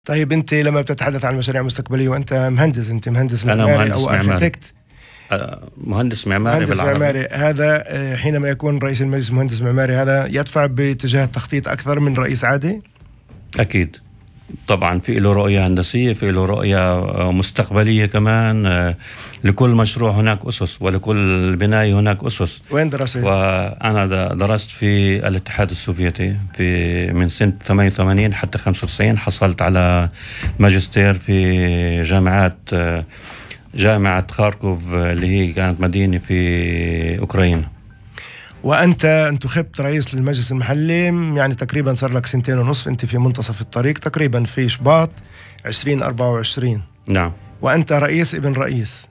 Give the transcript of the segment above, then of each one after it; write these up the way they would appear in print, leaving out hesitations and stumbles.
طيب أنت لما بتتحدث عن مشاريع مستقبلية وأنت مهندس، أنت مهندس أنا معماري مهندس أو معماري. أركيتكت؟ مهندس معماري مهندس بالعربي. معماري هذا حينما يكون رئيس المجلس مهندس معماري هذا يدفع باتجاه التخطيط أكثر من رئيس عادي؟ أكيد طبعا، في له رؤية هندسية، في له رؤية مستقبلية كمان. لكل مشروع هناك أسس، ولكل بناية هناك أسس. وين درست؟ وأنا درست في الاتحاد السوفيتي من سنة 88 حتى 95. حصلت على ماجستير في جامعة خاركوف اللي هي كانت مدينة في أوكرانيا. وأنت انتخبت رئيس للمجلس المحلي، يعني تقريبا صار لك 2.5 سنين، أنت في منتصف الطريق تقريبا، في شباط 2024. نعم. وأنت رئيس ابن رئيس،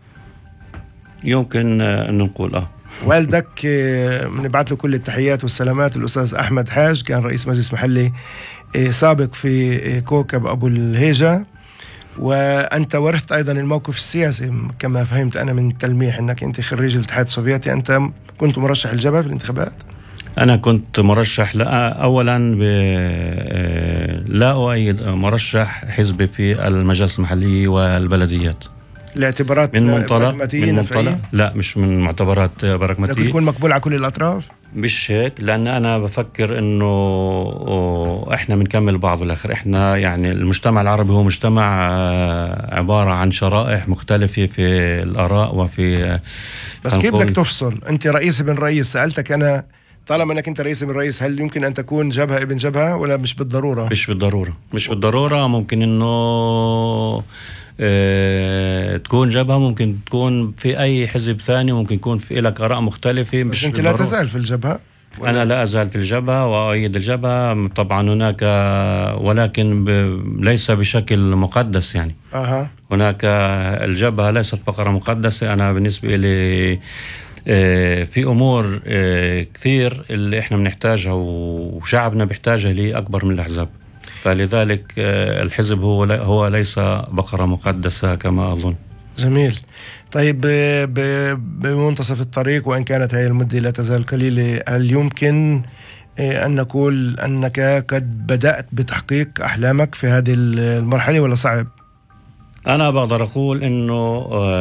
يمكن أن نقول والدك بنبعث له كل التحيات والسلامات، الأستاذ أحمد حاج، كان رئيس مجلس محلي سابق في كوكب أبو الهيجة. وأنت ورثت أيضا الموقف السياسي كما فهمت أنا من التلميح، أنك أنت خريج الاتحاد السوفيتي، أنت كنت مرشح الجبهة في الانتخابات. أنا كنت مرشح أولا لا أؤيد مرشح حزبي في المجالس المحلية والبلديات لاعتبارات من منطلق لا، مش من معتبرات براغماتية. ممكن تكون مقبول على كل الأطراف؟ مش هيك، لأن أنا بفكر إنه إحنا بنكمل بعض بالآخر. إحنا يعني المجتمع العربي هو مجتمع عبارة عن شرائح مختلفة في الآراء وفي. بس كيف بدك تفصل؟ أنت رئيس ابن رئيس، سألتك أنا طالما أنك أنت رئيس ابن رئيس، هل يمكن أن تكون جبهة ابن جبهة ولا مش بالضرورة؟ مش بالضرورة. ممكن إنه تكون جبهة، ممكن تكون في أي حزب ثاني، ممكن يكون في لك آراء مختلفة. بس أنت لا تزال في الجبهة؟ أنا لا أزال في الجبهة وأؤيد الجبهة طبعا هناك، ولكن ليس بشكل مقدس يعني. هناك الجبهة ليست بقرة مقدسة. أنا بالنسبة لي في أمور كثير اللي إحنا بنحتاجها وشعبنا بيحتاجها لي أكبر من الأحزاب، فلذلك الحزب هو ليس بقرة مقدسة كما أظن. جميل. طيب بمنتصف الطريق، وإن كانت هذه المدة لا تزال قليلة، هل يمكن أن نقول أنك قد بدأت بتحقيق أحلامك في هذه المرحلة ولا صعب؟ أنا بقدر أقول أنه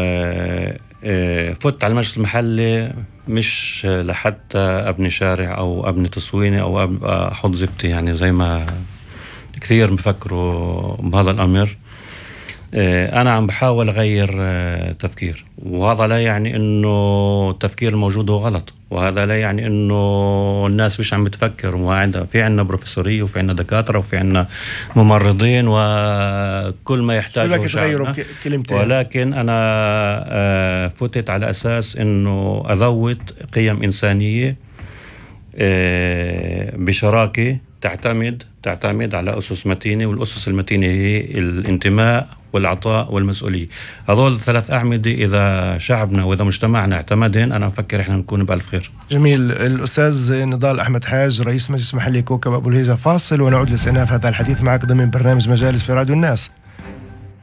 فت على المجلس المحلي مش لحتى أبني شارع أو أبني تصويني أو أحط زفتي، يعني زي ما كثير بفكروا بهذا الأمر. أنا عم بحاول أغير تفكير، وهذا لا يعني أنه التفكير الموجود هو غلط، وهذا لا يعني أنه الناس مش عم بتفكر. في عنا بروفيسورية وفي عنا دكاترة وفي عنا ممرضين وكل ما يحتاجه شعبنا. ولكن أنا فتت على أساس أنه أذوت قيم إنسانية بشراكة تعتمد على أسس متينة، والأسس المتينة هي الانتماء والعطاء والمسؤولية. هذول 3 أعمدة إذا شعبنا وإذا مجتمعنا اعتمدهن، أنا أفكر إحنا نكون بألف خير. جميل. الأستاذ نضال أحمد حاج، رئيس مجلس محلي كوكب أبو الهيجة، فاصل ونعود لاستئناف هذا الحديث معك ضمن برنامج مجالس في راديو الناس.